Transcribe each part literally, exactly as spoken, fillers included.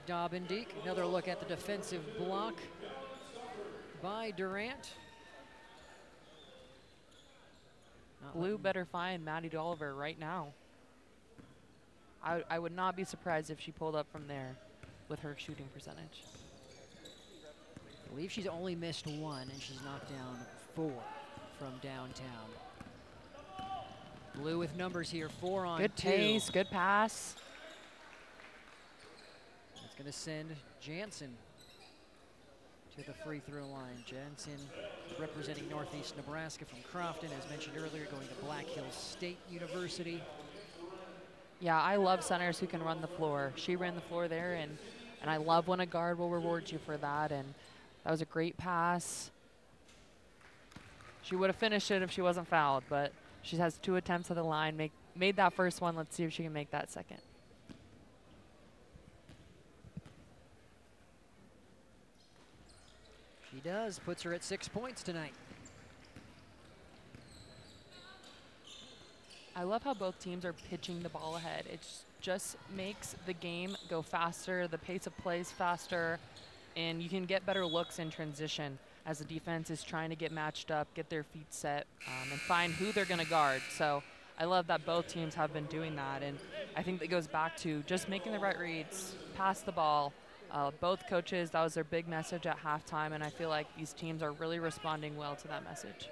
Daubendiek. Another look at the defensive block by Durant. Not Blue letting- better find Maddie Dolliver right now. I, I would not be surprised if she pulled up from there with her shooting percentage. I believe she's only missed one, and she's knocked down four from downtown. Blue with numbers here, four on Good two. pace, good pass. It's going to send Jansen to the free throw line. Jansen representing Northeast Nebraska from Crofton, as mentioned earlier, going to Black Hills State University. Yeah, I love centers who can run the floor. She ran the floor there, and, and I love when a guard will reward you for that. And that was a great pass. She would have finished it if she wasn't fouled, but she has two attempts at the line. Make, made that first one. Let's see if she can make that second. She does, puts her at six points tonight. I love how both teams are pitching the ball ahead. It just makes the game go faster, the pace of play is faster, and you can get better looks in transition as the defense is trying to get matched up, get their feet set, um, and find who they're going to guard. So I love that both teams have been doing that, and I think that goes back to just making the right reads, pass the ball. Uh, both coaches, that was their big message at halftime, and I feel like these teams are really responding well to that message.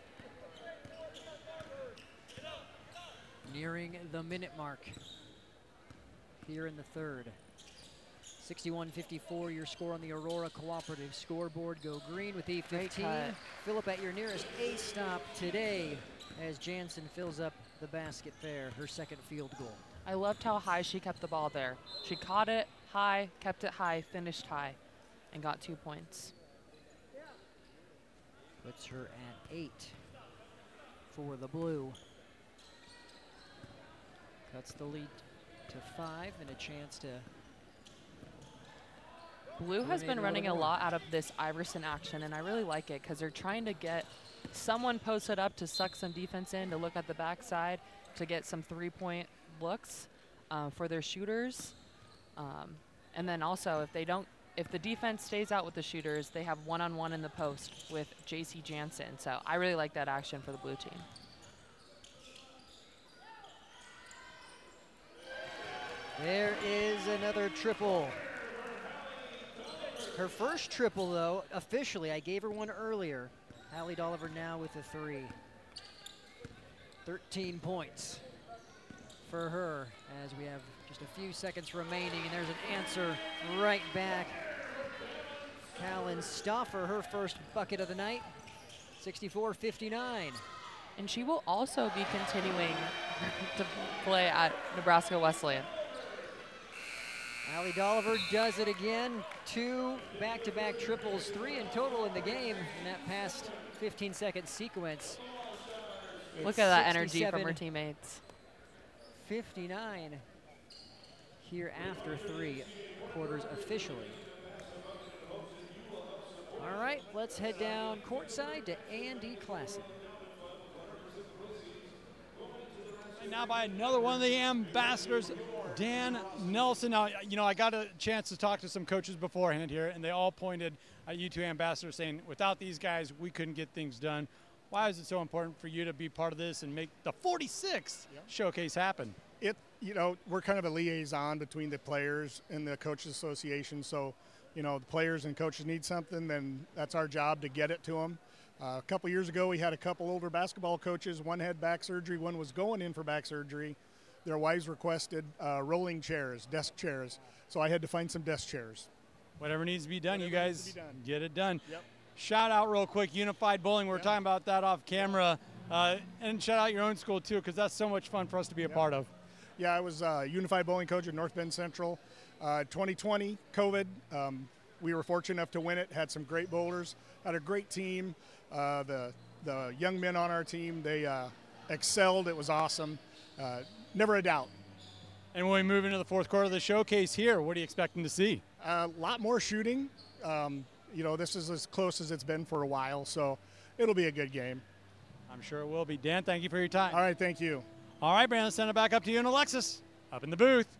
Nearing the minute mark here in the third. sixty-one fifty-four, your score on the Aurora Cooperative scoreboard. Go green with E fifteen. Phillip at your nearest A stop today as Jansen fills up the basket there, her second field goal. I loved how high she kept the ball there. She caught it high, kept it high, finished high, and got two points. Puts her at eight for the Blue. Cuts the lead to five and a chance to... Blue has been Eliminate a running a little more. lot out of this Iverson action, and I really like it because they're trying to get someone posted up to suck some defense in, to look at the backside, to get some three-point looks uh, for their shooters. Um, and then also, if they don't, if the defense stays out with the shooters, they have one-on-one in the post with J C Jansen. So I really like that action for the Blue team. There is another triple. Her first triple, though, officially. I gave her one earlier. Hallie Dolliver now with a three. thirteen points for her as we have just a few seconds remaining, and there's an answer right back. Callan Stauffer, her first bucket of the night, sixty-four fifty-nine. And she will also be continuing to play at Nebraska Wesleyan. Hallie Dolliver does it again. Two back-to-back triples, three in total in the game in that past fifteen second sequence. Look It's at that energy from her sixty-seven teammates. fifty-nine here after three quarters officially. All right, let's head down courtside to A and D Classic. And now by another one of the ambassadors, Dan Nelson. Now, you know, I got a chance to talk to some coaches beforehand here, and they all pointed at you two ambassadors saying, without these guys, we couldn't get things done. Why is it so important for you to be part of this and make the forty-sixth yep. showcase happen? It, you know, we're kind of a liaison between the players and the Coaches Association. So, you know, the players and coaches need something, then that's our job to get it to them. Uh, a couple years ago, we had a couple older basketball coaches. One had back surgery, one was going in for back surgery. Their wives requested uh, rolling chairs, desk chairs. So I had to find some desk chairs. Whatever needs to be done, Whatever you guys needs to be done. get it done. Yep. Shout out real quick, Unified Bowling. We We're Yep. talking about that off camera. Uh, and shout out your own school, too, because that's so much fun for us to be a Yep. part of. Yeah, I was uh, Unified Bowling coach at North Bend Central. Uh, twenty twenty, COVID, um, we were fortunate enough to win it, had some great bowlers, had a great team. Uh, the, the young men on our team, they uh, excelled. It was awesome. Uh, never a doubt. And when we move into the fourth quarter of the showcase here, what are you expecting to see? A lot more shooting. Um, you know, this is as close as it's been for a while, so it'll be a good game. I'm sure it will be. Dan, thank you for your time. All right, thank you. All right, Brandon, send it back up to you and Alexis up in the booth.